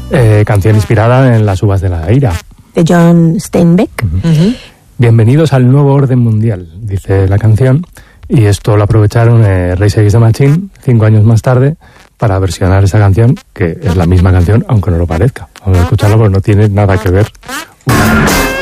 canción inspirada en las uvas de la ira. De John Steinbeck. Bienvenidos al nuevo orden mundial, dice la canción, y esto lo aprovecharon Rage Against the Machine 5 años más tarde para versionar esa canción, que es la misma canción, aunque no lo parezca. Vamos a escucharla porque no tiene nada que ver.